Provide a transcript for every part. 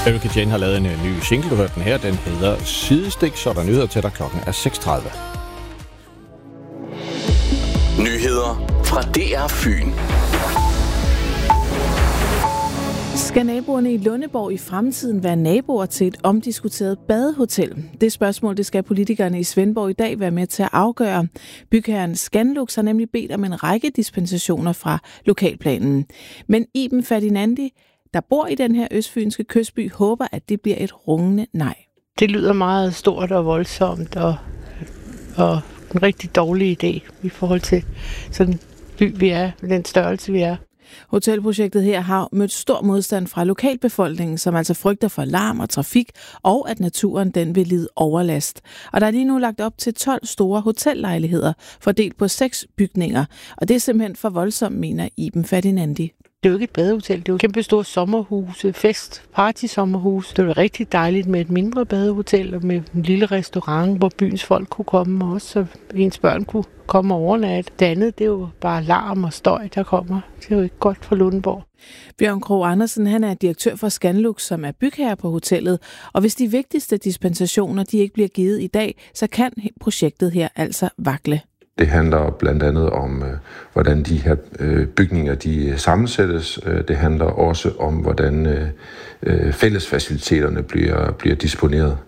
Erika Jane har lavet en ny single, du hørte den her. Den hedder Sidestik, så der nyheder til dig. Klokken er 6:30. Nyheder fra DR Fyn. Skal naboerne i Lundeborg i fremtiden være naboer til et omdiskuteret badehotel? Det spørgsmål, det skal politikerne i Svendborg i dag være med til at afgøre. Bygherren Scanlux har nemlig bedt om en række dispensationer fra lokalplanen. Men Iben Ferdinandi, der bor i den her østfynske kystby, håber, at det bliver et rungende nej. Det lyder meget stort og voldsomt og en rigtig dårlig idé i forhold til sådan en by, vi er, den størrelse, vi er. Hotelprojektet her har mødt stor modstand fra lokalbefolkningen, som altså frygter for larm og trafik, og at naturen den vil lide overlast. Og der er lige nu lagt op til 12 store hotellejligheder, fordelt på 6 bygninger. Og det er simpelthen for voldsomt, mener Iben Ferdinandi. Det er jo ikke et badehotel, det er jo kæmpe store sommerhuse, party-sommerhus. Det er jo rigtig dejligt med et mindre badehotel og med en lille restaurant, hvor byens folk kunne komme også, så ens børn kunne komme og overnatte. Det andet, det er jo bare larm og støj, der kommer. Det er jo ikke godt for Lundeborg. Bjørn Krog Andersen, han er direktør for Scanlux, som er bygherre på hotellet. Og hvis de vigtigste dispensationer, de ikke bliver givet i dag, så kan projektet her altså vakle. Det handler blandt andet om, hvordan de her bygninger de sammensættes. Det handler også om, hvordan fællesfaciliteterne bliver disponeret.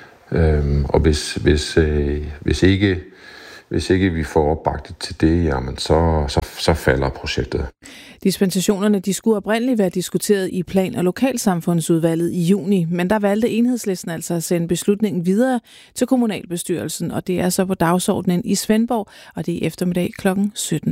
Og hvis ikke vi får opbakket til det, jamen så falder projektet. Dispensationerne de skulle oprindeligt være diskuteret i Plan- og Lokalsamfundsudvalget i juni, men der valgte Enhedslisten altså at sende beslutningen videre til kommunalbestyrelsen, og det er så på dagsordenen i Svendborg, og det er i eftermiddag kl. 17.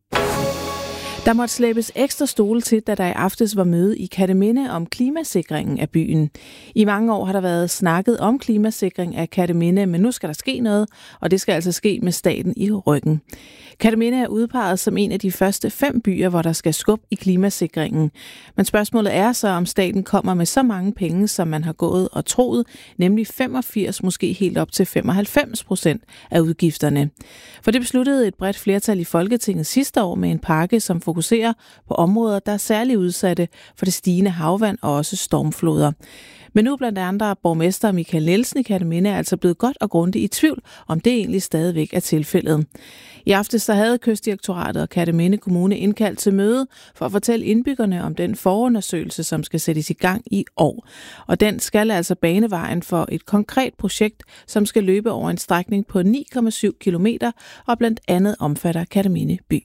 Der måtte slæbes ekstra stole til, da der i aftes var møde i Kerteminde om klimasikringen af byen. I mange år har der været snakket om klimasikring af Kerteminde, men nu skal der ske noget, og det skal altså ske med staten i ryggen. Kerteminde er udpeget som en af de første 5 byer, hvor der skal skub i klimasikringen. Men spørgsmålet er så, om staten kommer med så mange penge, som man har gået og troet, nemlig 85, måske helt op til 95% af udgifterne. For det besluttede et bredt flertal i Folketinget sidste år med en pakke, som fokuserer på områder, der er særligt udsatte for det stigende havvand og også stormfloder. Men nu blandt andre borgmester Michael Nielsen i Kerteminde er altså blevet godt og grundigt i tvivl, om det egentlig stadigvæk er tilfældet. I aftes havde Kystdirektoratet og Kerteminde Kommune indkaldt til møde for at fortælle indbyggerne om den forundersøgelse, som skal sættes i gang i år. Og den skal altså bane vejen for et konkret projekt, som skal løbe over en strækning på 9,7 kilometer og blandt andet omfatter Kerteminde by.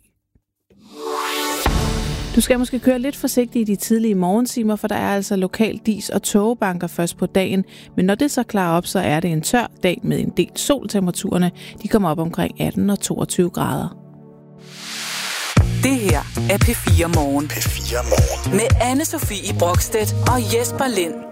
Du skal måske køre lidt forsigtigt i de tidlige morgentimer, for der er altså lokal dis- og tågebanker først på dagen. Men når det så klarer op, så er det en tør dag med en del sol. Temperaturerne de kommer op omkring 18 og 22 grader. Det her er P4 Morgen. P4 Morgen. Med Anne-Sophie Brokstedt og Jesper Lind.